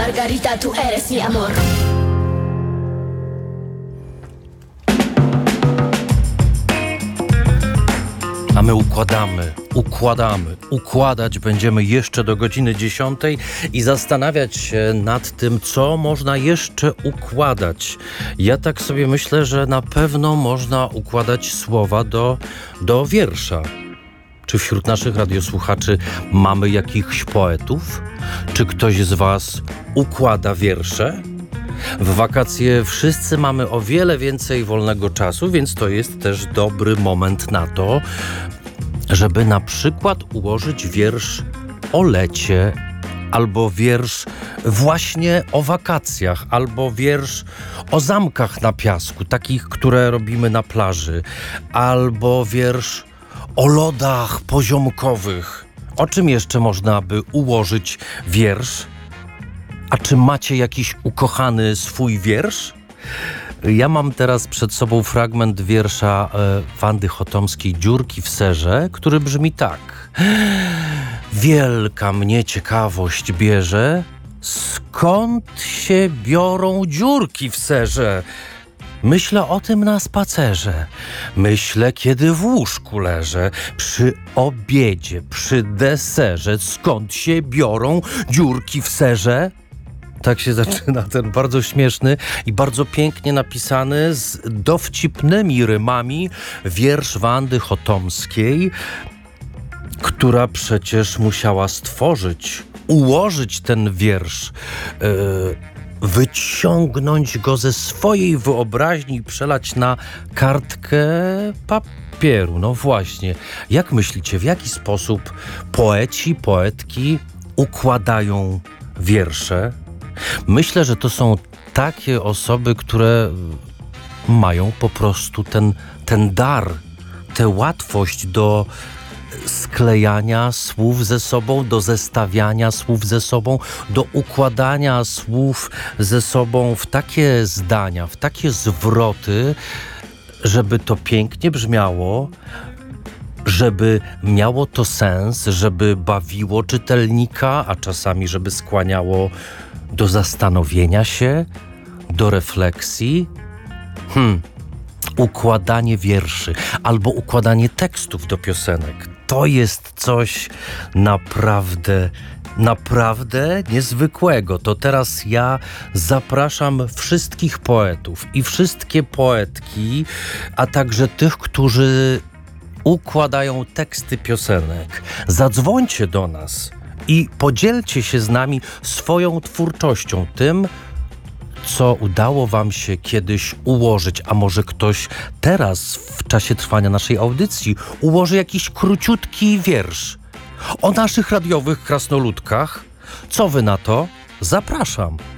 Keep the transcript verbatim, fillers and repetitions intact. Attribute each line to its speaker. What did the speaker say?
Speaker 1: Margarita, tú eres mi amor.
Speaker 2: A my układamy, układamy, układać będziemy jeszcze do godziny dziesiątej i zastanawiać się nad tym, co można jeszcze układać. Ja tak sobie myślę, że na pewno można układać słowa do, do wiersza. Czy wśród naszych radiosłuchaczy mamy jakichś poetów? Czy ktoś z was układa wiersze? W wakacje wszyscy mamy o wiele więcej wolnego czasu, więc to jest też dobry moment na to, żeby na przykład ułożyć wiersz o lecie, albo wiersz właśnie o wakacjach, albo wiersz o zamkach na piasku, takich, które robimy na plaży, albo wiersz o lodach poziomkowych. O czym jeszcze można by ułożyć wiersz? A czy macie jakiś ukochany swój wiersz? Ja mam teraz przed sobą fragment wiersza e, Wandy Chotomskiej Dziurki w serze, który brzmi tak. Wielka mnie ciekawość bierze, skąd się biorą dziurki w serze? Myślę o tym na spacerze, myślę, kiedy w łóżku leżę, przy obiedzie, przy deserze, skąd się biorą dziurki w serze? Tak się zaczyna ten bardzo śmieszny i bardzo pięknie napisany z dowcipnymi rymami wiersz Wandy Chotomskiej, która przecież musiała stworzyć, ułożyć ten wiersz, yy, wyciągnąć go ze swojej wyobraźni i przelać na kartkę papieru. No właśnie, jak myślicie, w jaki sposób poeci, poetki układają wiersze? Myślę, że to są takie osoby, które mają po prostu ten, ten dar, tę łatwość do sklejania słów ze sobą, do zestawiania słów ze sobą, do układania słów ze sobą w takie zdania, w takie zwroty, żeby to pięknie brzmiało, żeby miało to sens, żeby bawiło czytelnika, a czasami żeby skłaniało do zastanowienia się, do refleksji. Hmm, układanie wierszy albo układanie tekstów do piosenek. To jest coś naprawdę, naprawdę niezwykłego. To teraz ja zapraszam wszystkich poetów i wszystkie poetki, a także tych, którzy układają teksty piosenek. Zadzwońcie do nas i podzielcie się z nami swoją twórczością, tym, co udało wam się kiedyś ułożyć, a może ktoś teraz, w czasie trwania naszej audycji, ułoży jakiś króciutki wiersz o naszych radiowych krasnoludkach. Co wy na to? Zapraszam.